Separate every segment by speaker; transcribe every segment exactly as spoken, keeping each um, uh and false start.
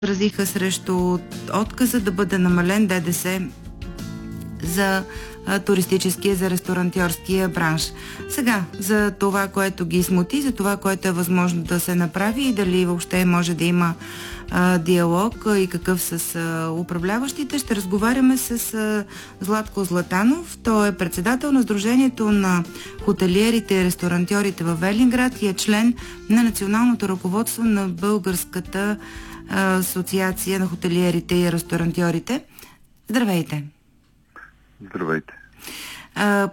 Speaker 1: изразиха срещу отказа да бъде намален ДДС за а, туристическия, за ресторантьорския бранш. Сега, за това, което ги смути, за това, което е възможно да се направи и дали въобще може да има а, диалог а, и какъв с а, управляващите, ще разговаряме с а, Златко Златанов. Той е председател на Сдружението на хотелиерите и ресторантьорите във Велинград и е член на националното ръководство на Българската асоциация на хотелиерите и ресторантьорите. Здравейте!
Speaker 2: Здравейте!
Speaker 1: А,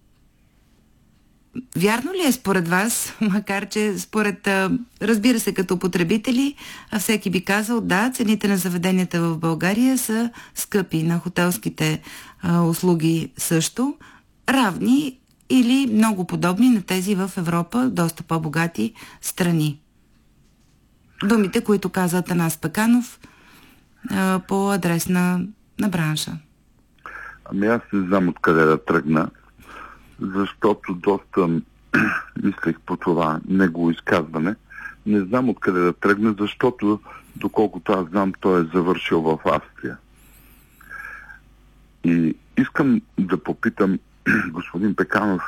Speaker 1: вярно ли е според вас, макар че според, а, разбира се, като потребители, а всеки би казал, да, цените на заведенията в България са скъпи, на хотелските а, услуги също, равни или много подобни на тези в Европа, доста по-богати страни? Думите, които каза Атанас Пеканов а, по адрес на, на бранша.
Speaker 2: Ами аз не знам откъде да тръгна, защото доста мислех по това негово изказване. Не знам откъде да тръгна, защото, доколкото аз знам, той е завършил в Австрия. И искам да попитам господин Пеканов,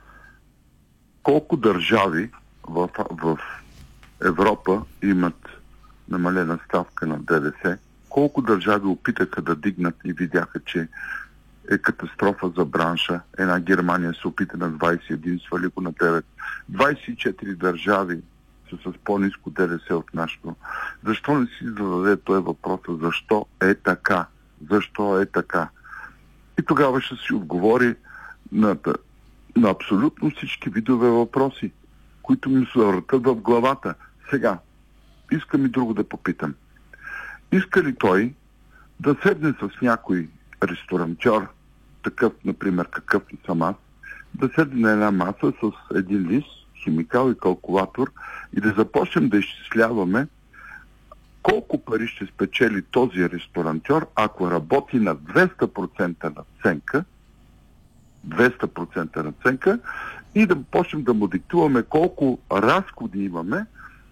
Speaker 2: колко държави в, в Европа имат намалена ставка на ДДС. Колко държави опитаха да дигнат и видяха, че е катастрофа за бранша. Една Германия се опита на двайсет и един, свали го на девет. двайсет и четири държави са с по-ниско ДДС от нашото. Защо не си зададе този въпрос? Защо е така? Защо е така? И тогава ще си отговори на, на абсолютно всички видове въпроси, които ми се въртат в главата. Сега, искам и друго да попитам. Иска ли той да седне с някой ресторантьор, такъв, например, какъв и съм аз, да седне на една маса с един лист, химикал и калкулатор и да започнем да изчисляваме колко пари ще спечели този ресторантьор, ако работи на двеста процента надценка, двеста процента надценка, и да почнем да му диктуваме колко разходи имаме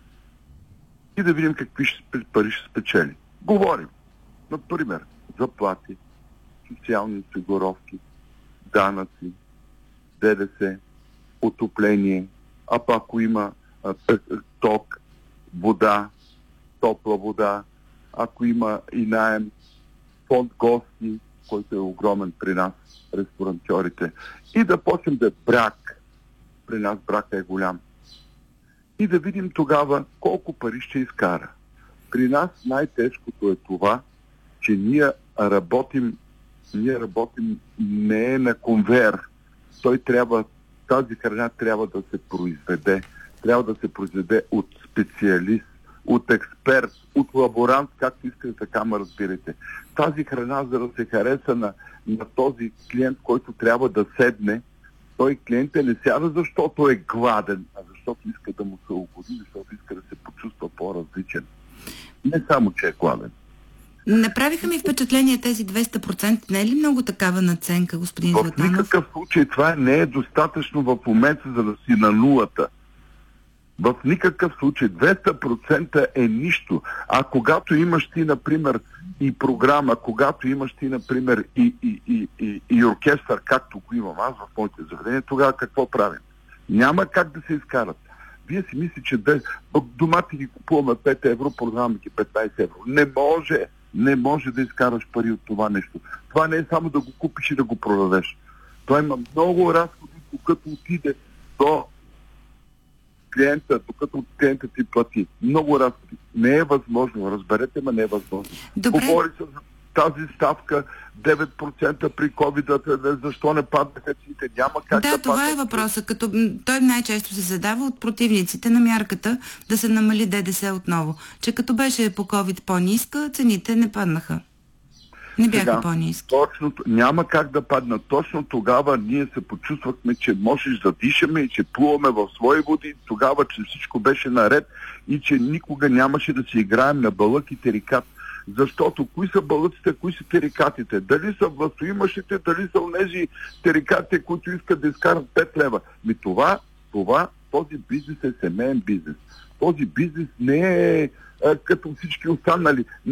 Speaker 2: и да видим какви ще, пари ще спечели. Говорим, например, заплати, социални осигуровки, данъци, ДДС, отопление, а пък ако има а, ток, вода, топла вода, ако има и наем, фонд гости, който е огромен при нас, ресторантьорите, и да почнем да е брак. При нас брака е голям. И да видим тогава колко пари ще изкара. При нас най-тежкото е това, че ние работим, ние работим не е на конвейер. Той трябва, тази храна трябва да се произведе. Трябва да се произведе от специалист, от експерт, от лаборант, както искате, така ме разбирате. Тази храна, за да се хареса на, на този клиент, който трябва да седне, той клиентът не сяда, защото е гладен, а защото иска да му се угоди, защото иска да се почувства по-различен. Не само, че е гладен.
Speaker 1: Направиха ми впечатление тези двеста процента. Не е ли много такава надценка, господин
Speaker 2: в
Speaker 1: Златанов?
Speaker 2: В никакъв случай това не е достатъчно в момента, за да си на нулата. В никакъв случай двеста процента е нищо. А когато имаш ти, например, и програма, когато имаш ти, например, и, и, и, и, и оркестър, както го имам аз в моите заведения, тогава какво правим? Няма как да се изкарат. Вие си мислите, че домати ги купуваме пет евро, продаваме ги петнайсет евро. Не може, не може да изкараш пари от това нещо. Това не е само да го купиш и да го продадеш. Това има много разходи, докато отиде до клиента, докато клиента ти плати. Много разходи. Не е възможно. Разберете ме, не е възможно.
Speaker 1: Добре.
Speaker 2: Говори се за тази ставка девет процента при ковида, защо не паднаха цените? Няма как да
Speaker 1: Да, това паднат. Е въпросът. Като той най-често се задава от противниците на мярката да се намали ДДС отново. Че като беше по ковид по-ниска, цените не паднаха. Не бяха Сега, по-ниски.
Speaker 2: Точно, няма как да паднат. Точно тогава ние се почувствахме, че можеш да дишаме и че плуваме в свои води. Тогава, че всичко беше наред и че никога нямаше да си играем на балък и терикат. Защото кои са балъците, кои са терикатите? Дали са властоимащите, дали са онези терикатите, които искат да изкарат пет лева? Ми това, това, този бизнес е семейен бизнес. този бизнес не е а, като всички останали.